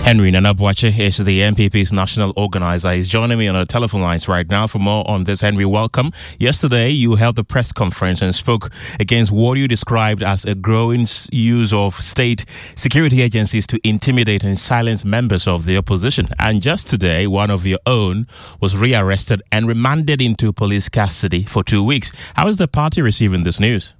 Henry Nana Boakye is the NPP's national organizer. He's joining me on the telephone lines right now. For more on this, Henry, welcome. Yesterday, you held the press conference and spoke against what you described as a growing use of state security agencies to intimidate and silence members of the opposition. And just today, one of your own was rearrested and remanded into police custody for 2 weeks. How is the party receiving this news?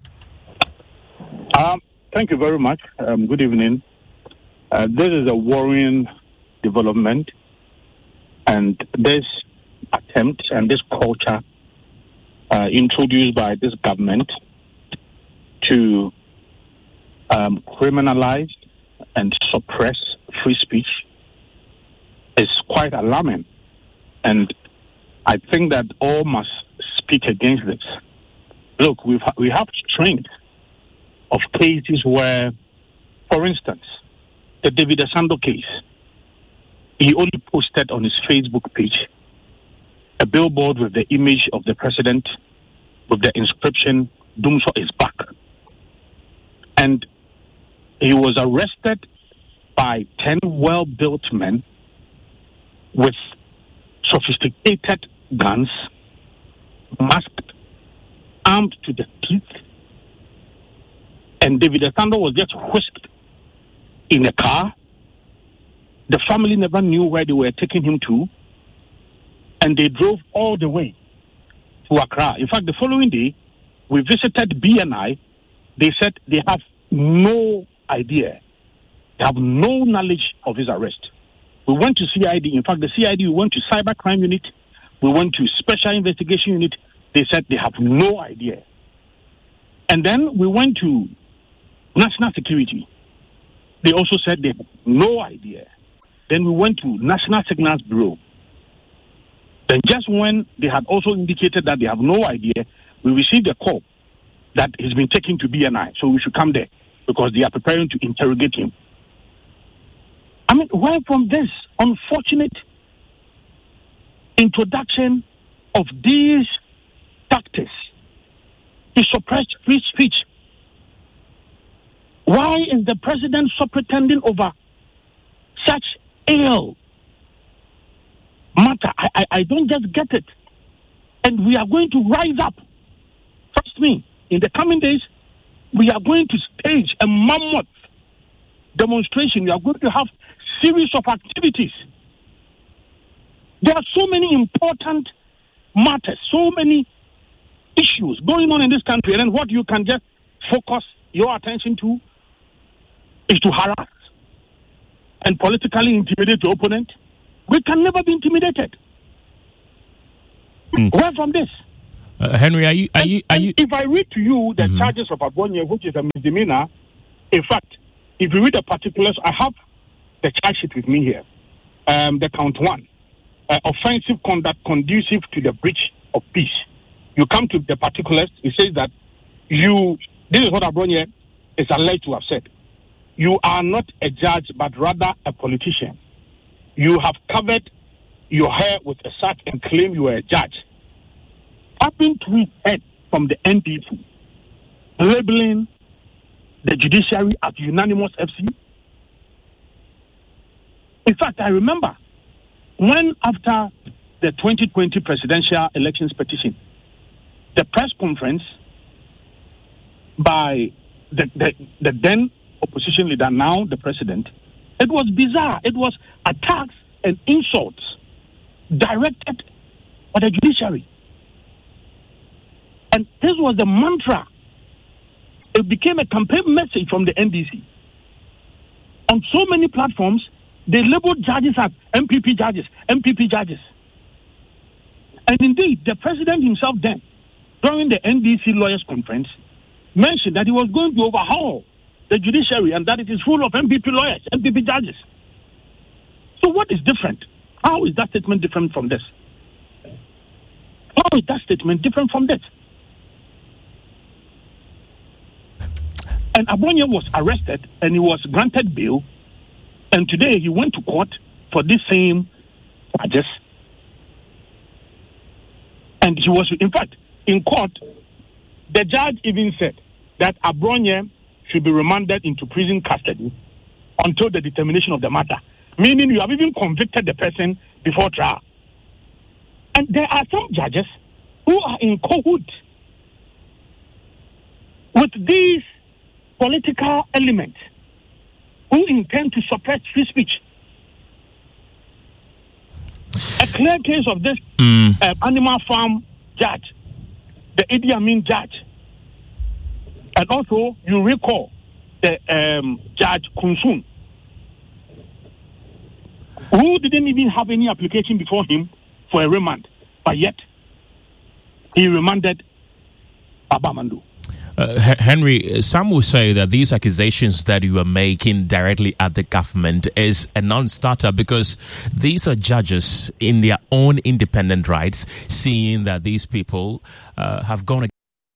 Thank you very much. Good evening. This is a worrying development, and this attempt and this culture introduced by this government to criminalize and suppress free speech is quite alarming, and I think that all must speak against this. Look, we have strength of cases where, for instance, the David Asando case, he only posted on his Facebook page a billboard with the image of the president with the inscription, Dumso is back. And he was arrested by 10 well-built men with sophisticated guns, masked, armed to the teeth. And David Asando was just whisked in a car. The family never knew where they were taking him to, and they drove all the way to Accra. In fact, the following day, we visited BNI. They said they have no idea. They have no knowledge of his arrest. We went to CID. In fact, the CID, we went to Cybercrime Unit. We went to Special Investigation Unit. They said they have no idea. And then we went to National Security. They also said they have no idea. Then we went to National Signals Bureau. Then just when they had also indicated that they have no idea, we received a call that he's been taken to BNI. So we should come there because they are preparing to interrogate him. I mean, where from this unfortunate introduction of these tactics to suppress free speech? Why is the president so pretending over such ill matter? I don't just get it. And we are going to rise up. Trust me, in the coming days, we are going to stage a mammoth demonstration. We are going to have series of activities. There are so many important matters, so many issues going on in this country, and then what you can just focus your attention to is to harass and politically intimidate the opponent. We can never be intimidated. Where from this? Henry, are you? If I read to you the charges of Abonye, which is a misdemeanor, in fact, if you read the particulars, I have the charge sheet with me here. The count 1, offensive conduct conducive to the breach of peace. You come to the particulars, it says that this is what Abonye is alleged to have said. You are not a judge, but rather a politician. You have covered your hair with a sack and claim you are a judge. Having tweet heard from the NPP, labeling the judiciary as unanimous FC. In fact, I remember when after the 2020 presidential elections petition, the press conference by the then opposition leader, now the president, it was bizarre. It was attacks and insults directed at the judiciary. And this was the mantra. It became a campaign message from the NDC. On so many platforms, they labeled judges as MPP judges, MPP judges. And indeed, the president himself then, during the NDC lawyers conference, mentioned that he was going to overhaul the judiciary and that it is full of MPP lawyers, MPP judges. So what is different? How is that statement different from this? How is that statement different from this? And Abonye was arrested and he was granted bail. And today he went to court for this same charges. And he was, in fact, in court, the judge even said that Abonye should be remanded into prison custody until the determination of the matter. meaning you have even convicted the person before trial. And there are some judges who are in cahoots with these political elements who intend to suppress free speech. A clear case of this animal farm judge, the Idi Amin judge, and also you recall the Judge Kunsun, who didn't even have any application before him for a remand, but yet he remanded Baba Amandu. Henry, some will say that these accusations that you are making directly at the government is a non-starter because these are judges in their own independent rights, seeing that these people have gone.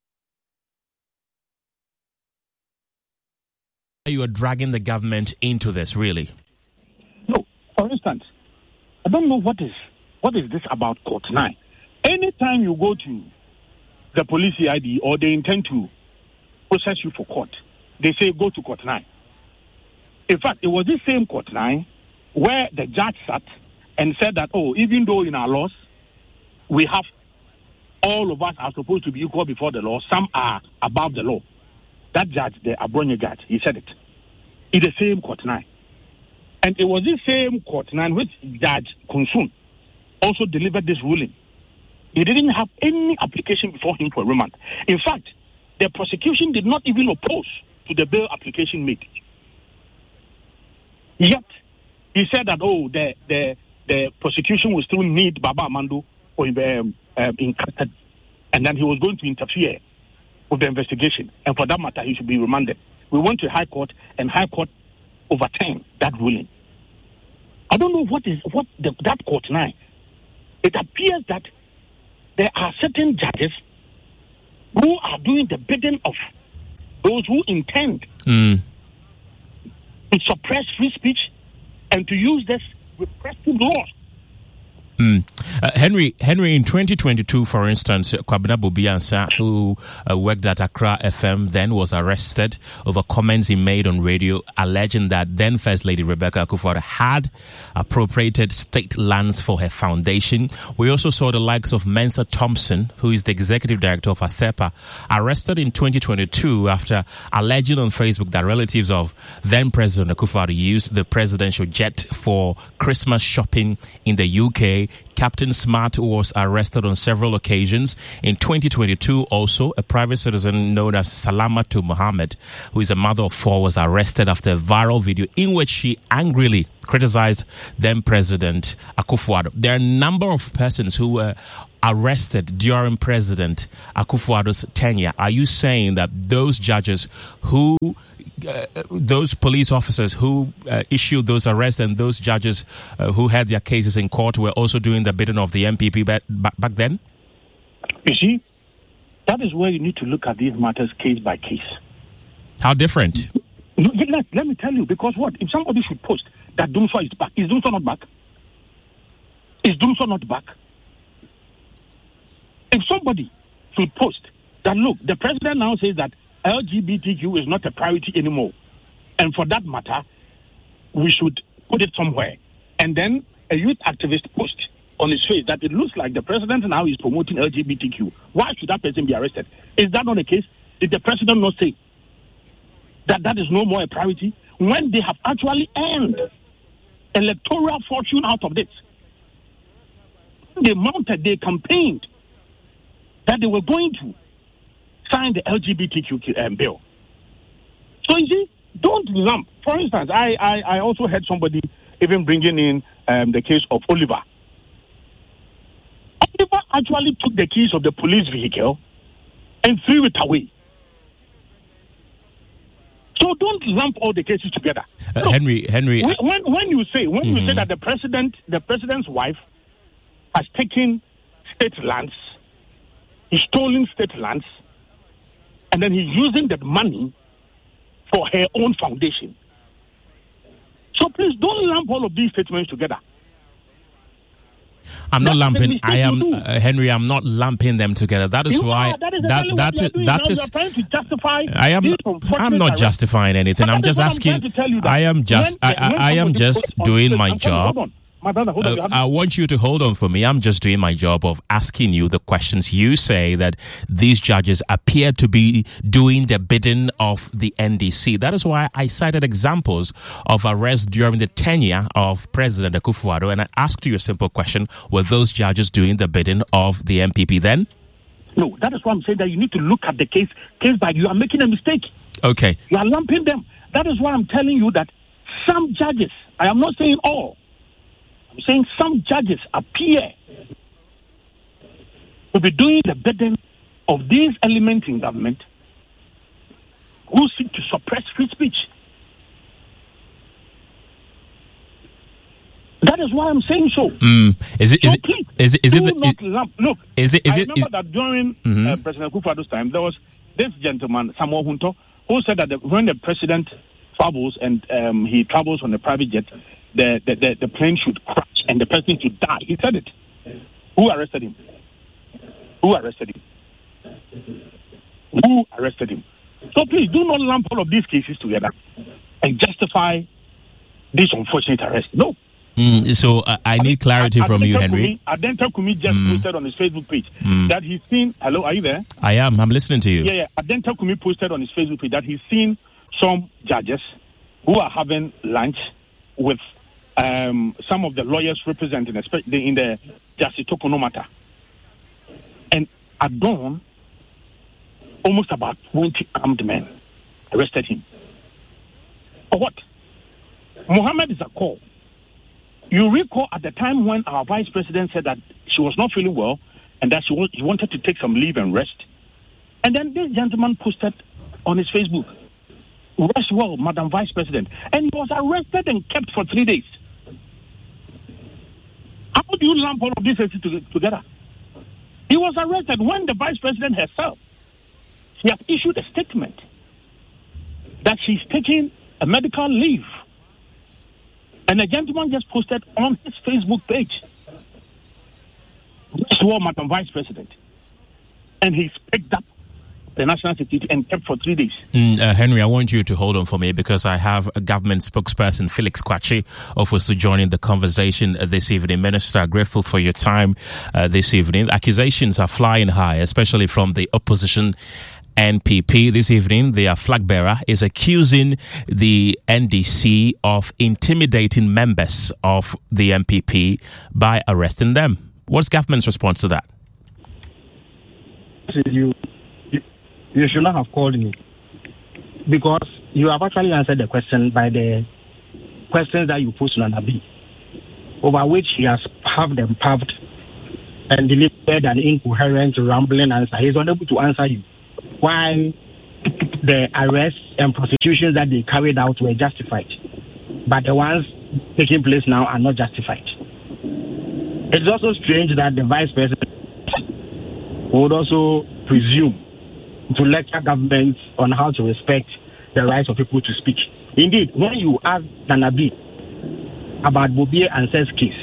You are dragging the government into this, really? No. For instance, I don't know what is this about Court 9. Anytime you go to the police CID or they intend to process you for court, they say go to Court 9. In fact, it was this same Court 9 where the judge sat and said that, even though in our laws we have all of us are supposed to be equal before the law, some are above the law. That judge, the Abronye judge, he said it. In the same Court 9. And it was this same Court 9 which Judge Kunsun also delivered this ruling. He didn't have any application before him for remand. In fact, the prosecution did not even oppose to the bail application made. Yet, he said that, the prosecution will still need Baba Amandu in custody. And then he was going to interfere with the investigation. And for that matter, he should be remanded. We went to High Court, and High Court overturned that ruling. I don't know that Court 9. It appears that there are certain judges who are doing the bidding of those who intend to suppress free speech and to use this repressive laws. Henry, in 2022, for instance, Kwabena Bobiansa, who worked at Accra FM, then was arrested over comments he made on radio alleging that then First Lady Rebecca Akufo-Addo had appropriated state lands for her foundation. We also saw the likes of Mensa Thompson, who is the executive director of ASEPA, arrested in 2022 after alleging on Facebook that relatives of then President Akufo-Addo used the presidential jet for Christmas shopping in the UK. Captain Smart was arrested on several occasions. In 2022, also, a private citizen known as Salamatu Muhammad, who is a mother of four, was arrested after a viral video in which she angrily criticized then President Akufo-Addo. There are a number of persons who were arrested during President Akufo-Addo's tenure. Are you saying that those judges who those police officers who issued those arrests and those judges who had their cases in court were also doing the bidding of the NPP back then? You see, that is where you need to look at these matters case by case. How different? Let me tell you, because what? If somebody should post that Dumsor is back, is Dumsor not back? Is Dumsor not back? If somebody should post that, look, the president now says that LGBTQ is not a priority anymore. And for that matter, we should put it somewhere. And then a youth activist post on his face that it looks like the president now is promoting LGBTQ. Why should that person be arrested? Is that not the case? Did the president not say that is no more a priority when they have actually earned electoral fortune out of this? They campaigned that they were going to sign the LGBTQ bill. So you see, don't lump. For instance, I also heard somebody even bringing in the case of Oliver. Oliver actually took the keys of the police vehicle and threw it away. So don't lump all the cases together. Henry. When you say that the president's wife has taken state lands, he's stolen state lands, and then he's using that money for her own foundation. So please don't lump all of these statements together. I'm not lumping. I am Henry. I'm not lumping them together. That is why. That is. Trying to justify. I'm not justifying anything. I'm just asking. I am just doing my job. My brother, hold on. I want you to hold on for me. I'm just doing my job of asking you the questions. You say that these judges appear to be doing the bidding of the NDC. That is why I cited examples of arrests during the tenure of President Akufo-Addo, and I asked you a simple question: were those judges doing the bidding of the NPP then? No, that is why I'm saying that you need to look at the case by. You are making a mistake. Okay. You are lumping them. That is why I'm telling you that some judges, I am not saying all, I'm saying some judges appear to be doing the bidding of these elements in government who seek to suppress free speech. That is why I'm saying so. Is it that during President Akufo-Addo's time, there was this gentleman, Samuel Hunto, who said that when the president travels and he travels on a private jet, the plane should crash and the person should die. He said it. Who arrested him? So please do not lump all of these cases together and justify this unfortunate arrest. No. So I need clarity from you, Henry. Adenta Kumi just posted on his Facebook page that he's seen. Hello, are you there? I am. I'm listening to you. Yeah. Adenta Kumi posted on his Facebook page that he's seen some judges who are having lunch with some of the lawyers representing, especially in the Justice Tokono matter. And at dawn, almost about 20 armed men arrested him. For what? Mohammed Zakor. You recall at the time when our vice president said that she was not feeling well and that she wanted to take some leave and rest. And then this gentleman posted on his Facebook, "Rest well, Madam Vice President." And he was arrested and kept for 3 days. How do you lump all of this together? He was arrested when the Vice President herself, she has issued a statement that she's taking a medical leave. And the gentleman just posted on his Facebook page, "Rest well, Madam Vice President." And he's picked up the national security and kept for 3 days. Henry, I want you to hold on for me because I have a government spokesperson, Felix Kwachi, offers to join in the conversation this evening. Minister, grateful for your time this evening. Accusations are flying high, especially from the opposition NPP. This evening, their flag bearer is accusing the NDC of intimidating members of the NPP by arresting them. What's government's response to that? You should not have called me because you have actually answered the question by the questions that you posed on Nanabi, over which he has puffed and puffed and delivered an incoherent, rambling answer. He is unable to answer you why the arrests and prosecutions that they carried out were justified, but the ones taking place now are not justified. It's also strange that the vice president would also presume to lecture governments on how to respect the rights of people to speak. Indeed, when you ask Nanabi about Bobie Ansah's case,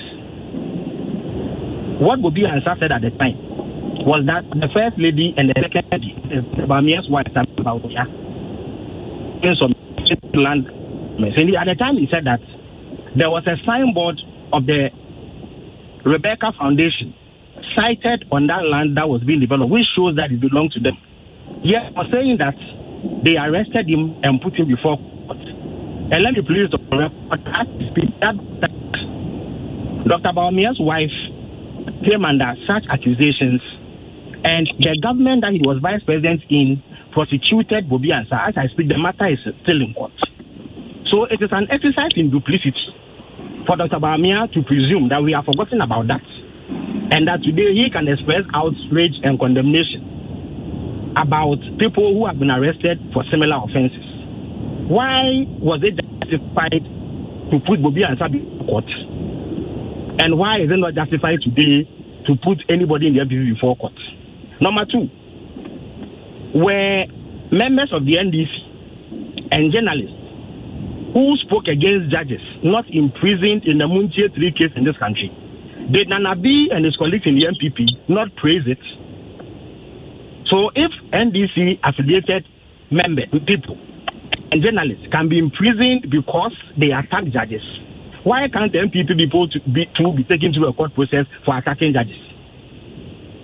what Bobie Ansah said at the time was that the first lady and the second lady, Bamia's wife, about some land. At the time, he said that there was a signboard of the Rebecca Foundation sited on that land that was being developed, which shows that it belonged to them. Yes, I was saying that they arrested him and put him before court. And let me please that Dr. Bamia's wife came under such accusations, and the government that he was vice president in prosecuted Bobie Ansah. As I speak, the matter is still in court. So it is an exercise in duplicity for Dr. Bamia to presume that we have forgotten about that, and that today he can express outrage and condemnation about people who have been arrested for similar offenses. Why was it justified to put Bobie Ansah before court? And why is it not justified today to put anybody in the NPP before court? Number two, were members of the NDC and journalists who spoke against judges not imprisoned in the Munchie 3 case in this country? Did Nana B and his colleagues in the MPP not praise it? So if NDC affiliated people and journalists can be imprisoned because they attack judges, why can't the MPP people be taken to a court process for attacking judges?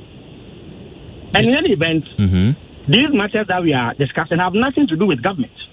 And in any event, these matters that we are discussing have nothing to do with government.